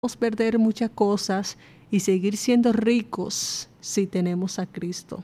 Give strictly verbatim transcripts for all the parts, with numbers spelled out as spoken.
perder muchas cosas y seguir siendo ricos si tenemos a Cristo.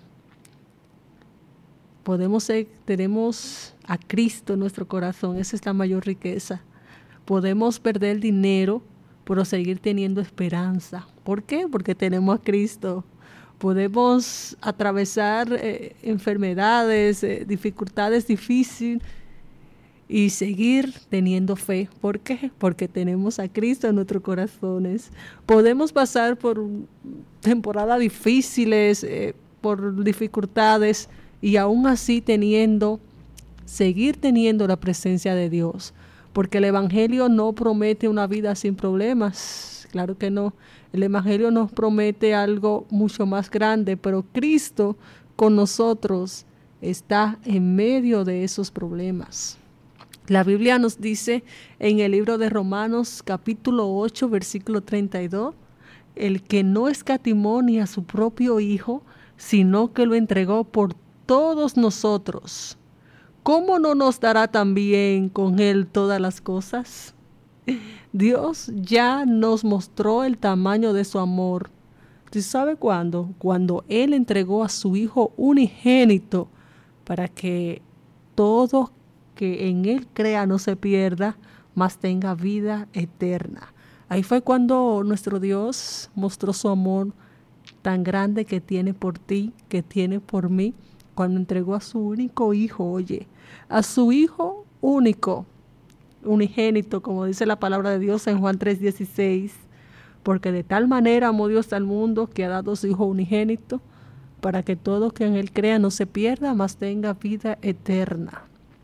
Podemos ser, tenemos a Cristo en nuestro corazón, esa es la mayor riqueza. Podemos perder dinero, pero seguir teniendo esperanza. ¿Por qué? Porque tenemos a Cristo. Podemos atravesar eh, enfermedades, eh, dificultades difíciles y seguir teniendo fe. ¿Por qué? Porque tenemos a Cristo en nuestros corazones. Podemos pasar por temporadas difíciles, eh, por dificultades, y aún así teniendo, seguir teniendo la presencia de Dios. Porque el Evangelio no promete una vida sin problemas. Claro que no. El Evangelio nos promete algo mucho más grande, pero Cristo con nosotros está en medio de esos problemas. La Biblia nos dice en el libro de Romanos capítulo ocho, versículo treinta y dos, el que no escatimó ni a su propio Hijo, sino que lo entregó por todos nosotros, ¿cómo no nos dará también con Él todas las cosas? Dios ya nos mostró el tamaño de su amor. ¿Tú sabes cuándo? Cuando Él entregó a su Hijo unigénito para que todo que en Él crea no se pierda, mas tenga vida eterna. Ahí fue cuando nuestro Dios mostró su amor tan grande que tiene por ti, que tiene por mí, cuando entregó a su único Hijo, oye, a su Hijo único, unigénito, como dice la palabra de Dios en Juan tres dieciséis, porque de tal manera amó Dios al mundo que ha dado a su Hijo unigénito, para que todo que en Él crea no se pierda, mas tenga vida eterna.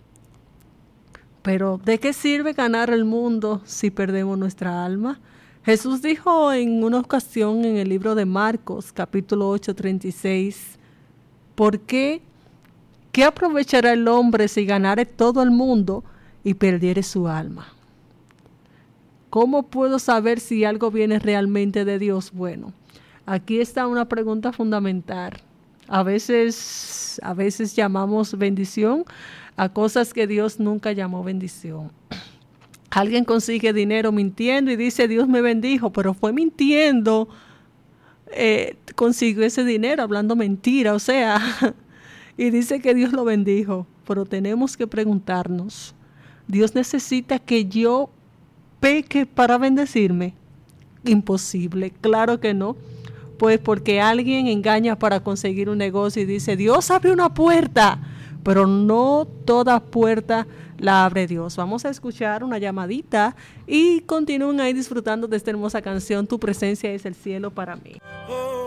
Pero ¿de qué sirve ganar el mundo si perdemos nuestra alma? Jesús dijo en una ocasión en el libro de Marcos, capítulo ocho, treinta y seis, ¿por qué? ¿Qué aprovechará el hombre si ganare todo el mundo y perdiere su alma? ¿Cómo puedo saber si algo viene realmente de Dios? Bueno, aquí está una pregunta fundamental. A veces, a veces llamamos bendición a cosas que Dios nunca llamó bendición. Alguien consigue dinero mintiendo y dice Dios me bendijo, pero fue mintiendo, eh, consiguió ese dinero hablando mentira, o sea, y dice que Dios lo bendijo. Pero tenemos que preguntarnos, ¿Dios necesita que yo peque para bendecirme? Imposible, claro que no. Pues porque alguien engaña para conseguir un negocio y dice Dios abre una puerta, pero no toda puerta la abre Dios. Vamos a escuchar una llamadita y continúen ahí disfrutando de esta hermosa canción, Tu presencia es el cielo para mí.